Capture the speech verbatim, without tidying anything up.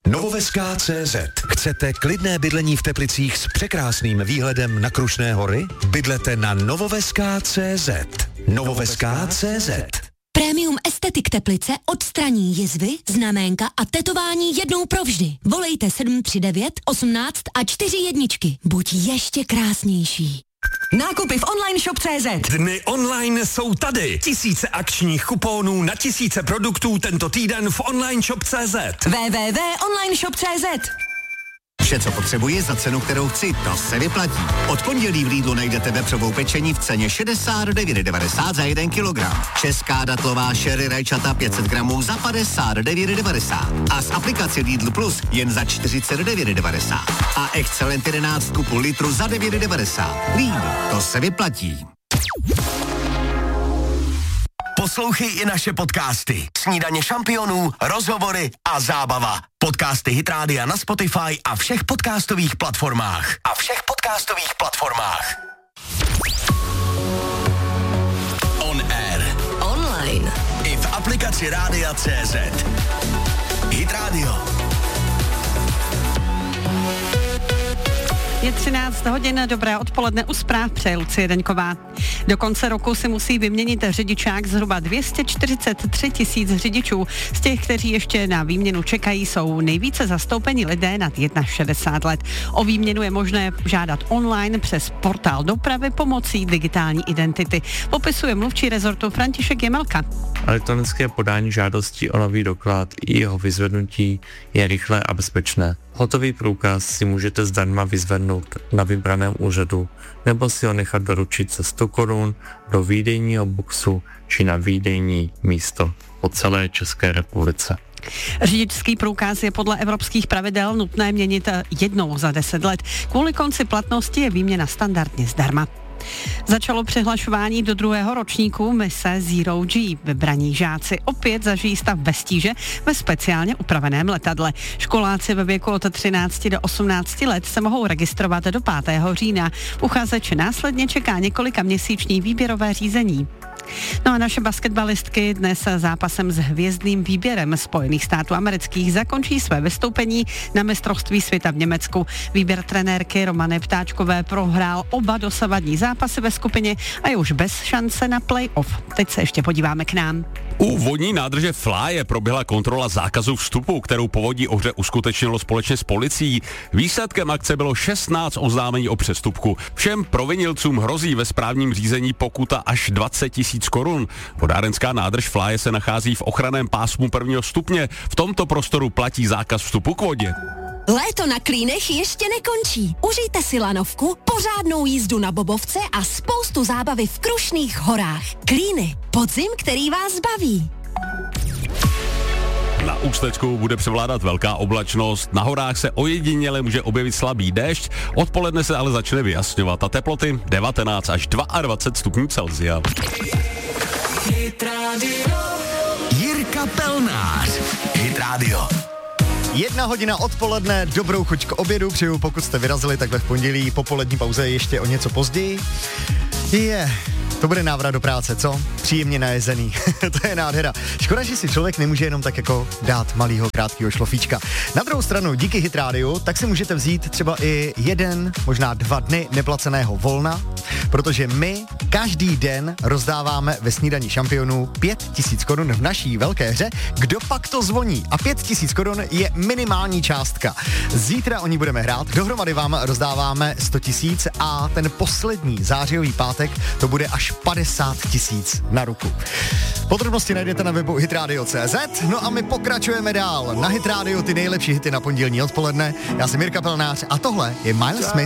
Novoveská tečka cé zet. Chcete klidné bydlení v Teplicích s překrásným výhledem na Krušné hory? Bydlete na Novoveská tečka cé zet. Novoveská tečka cé zet. Premium Estetik Teplice odstraní jizvy, znaménka a tetování jednou provždy. Volejte sedm tři devět, osmnáct a čtyři jedničky. Buď ještě krásnější. Nákupy v online shop tečka cé zet. Dny online jsou tady. Tisíce akčních kuponů na tisíce produktů tento týden v online shop tečka cé zet. w w w tečka online shop tečka cé zet. Vše, co potřebuji za cenu, kterou chci, to se vyplatí. Od pondělí v Lidlu najdete vepřovou pečení v ceně šedesát devět devadesát za jeden kilogram. Česká datlová sherry rajčata pět set gramů za padesát devět devadesát. A z aplikace Lidl Plus jen za čtyřicet devět devadesát. A Excellent jedenáct ku půl litru za devět devadesát. Lidl, to se vyplatí. Poslouchej i naše podcasty. Snídaně šampionů, rozhovory a zábava. Podcasty Hit Rádia na Spotify a všech podcastových platformách. A všech podcastových platformách. On air. Online. I v aplikaci Rádia tečka cé zet. Hit Radio. Je třináct hodin, dobré odpoledne, u zpráv přeje Lucie Deňková. Do konce roku si musí vyměnit řidičák zhruba dvě stě čtyřicet tři tisíc řidičů. Z těch, kteří ještě na výměnu čekají, jsou nejvíce zastoupeni lidé nad šedesát jedna let. O výměnu je možné žádat online přes portál dopravy pomocí digitální identity. Popisuje mluvčí rezortu František Jemelka. Elektronické podání žádostí o nový doklad i jeho vyzvednutí je rychlé a bezpečné. Hotový průkaz si můžete zdarma vyzvednout na vybraném úřadu nebo si ho nechat doručit za sto korun do výdejního boxu či na výdejní místo po celé České republice. Řidičský průkaz je podle evropských pravidel nutné měnit jednou za deset let. Kvůli konci platnosti je výměna standardně zdarma. Začalo přihlašování do druhého ročníku mise Zero G. Vybraní žáci opět zažijí stav bez tíže ve speciálně upraveném letadle. Školáci ve věku od třinácti do osmnácti let se mohou registrovat do pátého října. Uchazeče následně čeká několika měsíční výběrové řízení. No a naše basketbalistky dnes zápasem s hvězdným výběrem Spojených států amerických zakončí své vystoupení na mistrovství světa v Německu. Výběr trenérky Romany Ptáčkové prohrál oba dosavadní zápasy ve skupině a je už bez šance na play-off. Teď se ještě podíváme k nám. U vodní nádrže Fláje proběhla kontrola zákazu vstupu, kterou Povodí Ohře uskutečnilo společně s policií. Výsledkem akce bylo šestnáct oznámení o přestupku. Všem provinilcům hrozí ve správním řízení pokuta až dvacet tisíc korun. Vodárenská nádrž Fláje se nachází v ochranném pásmu prvního stupně. V tomto prostoru platí zákaz vstupu k vodě. Léto na Klínech ještě nekončí. Užijte si lanovku, pořádnou jízdu na bobovce a spoustu zábavy v Krušných horách. Klíny. Podzim, který vás baví. Na Ústecku bude převládat velká oblačnost, na horách se ojediněle může objevit slabý déšť, odpoledne se ale začne vyjasňovat a teploty devatenáct až dvacet dva stupňů Celsia. Jirka Pelnář. Hit Radio. Jedna hodina odpoledne, dobrou chuť k obědu přeju, pokud jste vyrazili takhle v pondělí, po polední pauze ještě o něco později. Je, yeah. To bude návrat do práce, co? Příjemně najezený. To je nádhera. Škoda, že si člověk nemůže jenom tak jako dát malýho krátkýho šlofíčka. Na druhou stranu, díky Hit Rádiu, tak si můžete vzít třeba i jeden, možná dva dny neplaceného volna, protože my každý den rozdáváme ve snídani šampionů pět tisíc korun v naší velké hře. Kdo pak to zvoní? A pět tisíc korun je minimální částka. Zítra o ní budeme hrát, dohromady vám rozdáváme sto tisíc a ten poslední zářijový pátek to bude až padesát tisíc na ruku. Podrobnosti najdete na webu hitradio tečka cé zet, no a my pokračujeme dál. Na Hit Radio ty nejlepší hity na pondělní odpoledne. Já jsem Jirka Pelnář a tohle je Miles Smith.